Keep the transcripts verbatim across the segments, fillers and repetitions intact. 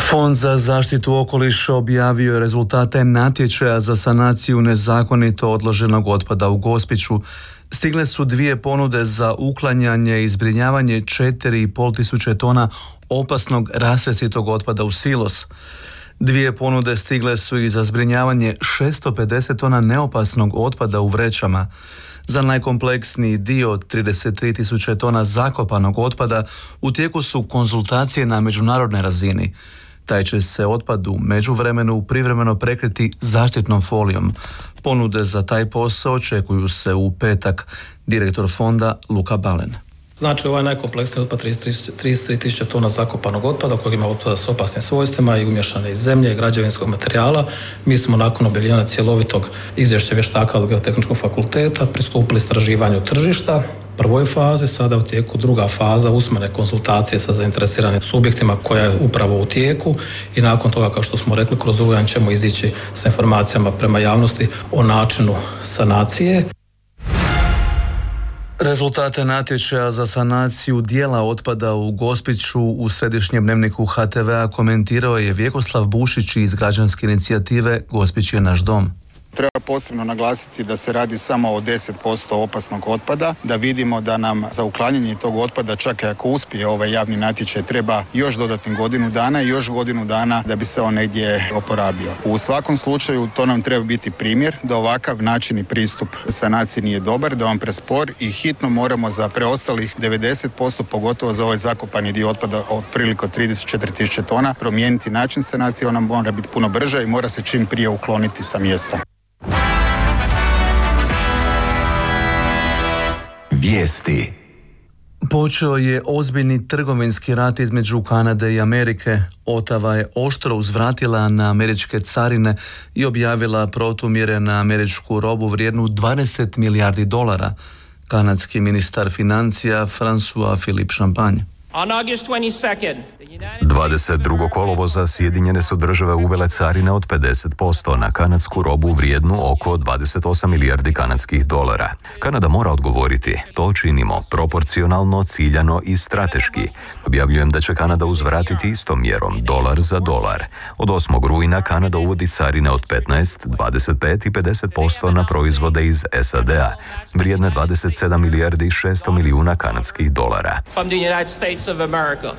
Fond za zaštitu okoliša objavio je rezultate natječaja za sanaciju nezakonito odloženog otpada u Gospiću. Stigle su dvije ponude za uklanjanje i zbrinjavanje četiri i pol tisuće tona opasnog rastresitog otpada u silos. Dvije ponude stigle su i za zbrinjavanje šesto pedeset tona neopasnog otpada u vrećama. Za najkompleksniji dio trideset tri tisuće tona zakopanog otpada u tijeku su konzultacije na međunarodnoj razini. Taj će se otpad u međuvremenu privremeno prekriti zaštitnom folijom. Ponude za taj posao očekuju se u petak. Direktor fonda Luka Balen. Znači, ovaj najkompleksniji otpad trideset tri tisuće tona zakopanog otpada, kojeg ima otpada s opasnim svojstvima i umješane iz zemlje i građevinskog materijala. Mi smo nakon objavljivanja cjelovitog izvješća vještaka od Geotehničkog fakulteta pristupili istraživanju tržišta prvoj fazi, sada u tijeku druga faza usmene konzultacije sa zainteresiranim subjektima koja je upravo u tijeku i nakon toga, kao što smo rekli, kroz rujan ćemo izići sa informacijama prema javnosti o načinu sanacije. Rezultate natječaja za sanaciju dijela otpada u Gospiću u središnjem dnevniku H T V-a komentirao je Vjekoslav Bušić iz građanske inicijative Gospić je naš dom. Treba posebno naglasiti da se radi samo o deset posto opasnog otpada, da vidimo da nam za uklanjanje tog otpada, čak i ako uspije ovaj javni natječaj, treba još dodatnih godinu dana i još godinu dana da bi se on negdje oporabio. U svakom slučaju to nam treba biti primjer da ovakav način i pristup sanaciji nije dobar, da on prespor i hitno moramo za preostalih devedeset posto, pogotovo za ovaj zakopani dio otpada otprilike trideset četiri tisuće tona, promijeniti način sanacije. Ona mora biti puno brža i mora se čim prije ukloniti sa mjesta. Vijesti. Počeo je ozbiljni trgovinski rat između Kanade i Amerike. Ottawa je oštro uzvratila na američke carine i objavila protumjere na američku robu vrijednu dvadeset milijardi dolara. Kanadski ministar financija François Philippe Champagne. dvadeset drugog kolovoza Sjedinjene su države uvele carine od pedeset posto na kanadsku robu vrijednu oko dvadeset osam milijardi kanadskih dolara. Kanada mora odgovoriti. To činimo proporcionalno, ciljano i strateški. Objavljujem da će Kanada uzvratiti istom mjerom, dolar za dolar. Od osmog rujna Kanada uvodi carine od petnaest, dvadeset pet i pedeset posto na proizvode iz S A D-a, vrijedne dvadeset sedam milijardi i šesto milijuna kanadskih dolara. Of America.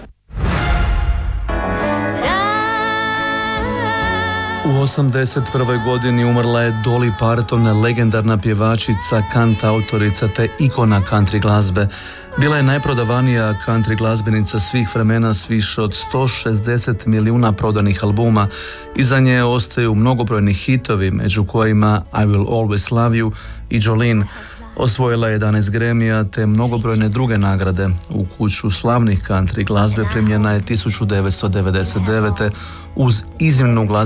U osamdeset prvoj godini umrla je Dolly Parton, legendarna pjevačica, kantautorica te ikona country glazbe. Bila je najprodavanija country glazbenica svih vremena s više od sto šezdeset milijuna prodanih albuma. Iza nje ostaju mnogobrojni hitovi, među kojima I Will Always Love You i Jolene. Osvojila je jedanaest Grammy-a te mnogobrojne druge nagrade. U kuću slavnih country glazbe primljena je tisuću devetsto devedeset devete uz iznimnu glazbu